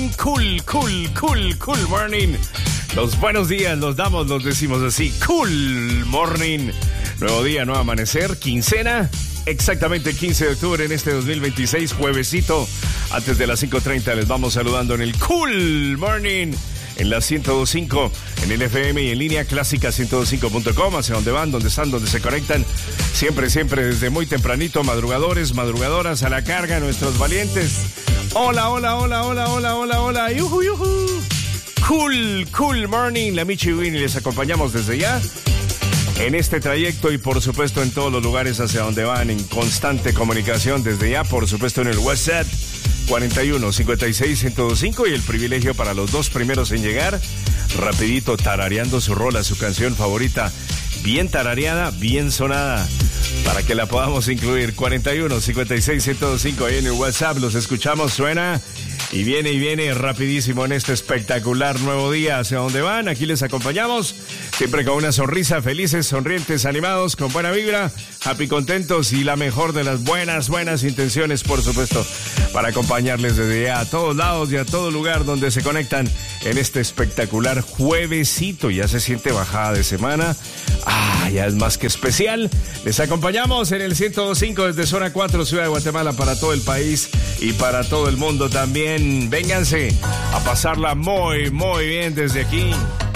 Cool morning. Los buenos días los damos, los decimos así. Cool morning. Nuevo día, nuevo amanecer, quincena. Exactamente 15 de octubre en este 2026, juevesito. Antes de las 5:30 les vamos saludando en el Cool Morning. En la 102.5, en el FM y en línea clásica 102.5.com, hacia donde van, donde están, donde se conectan. Siempre desde muy tempranito, madrugadores, madrugadoras, a la carga, nuestros valientes. Hola. Yuhu. Cool morning, la Michi y Winnie les acompañamos desde ya. En este trayecto y por supuesto en todos los lugares hacia donde van, en constante comunicación desde ya, por supuesto en el WhatsApp 41 56 1025 y el privilegio para los dos primeros en llegar, rapidito tarareando su rola, su canción favorita, bien tarareada, bien sonada, para que la podamos incluir. 41 56 1025 ahí en el WhatsApp, los escuchamos, suena y viene rapidísimo en este espectacular nuevo día. ¿Hacia dónde van? Aquí les acompañamos, siempre con una sonrisa, felices, sonrientes, animados, con buena vibra, happy, contentos y la mejor de las buenas intenciones, por supuesto, para acompañarles desde ya a todos lados y a todo lugar donde se conectan en este espectacular juevesito. Ya se siente bajada de semana. Ya es más que especial. Les acompañamos en el 102.5 desde Zona 4, Ciudad de Guatemala, para todo el país y para todo el mundo también. Vénganse a pasarla muy bien desde aquí.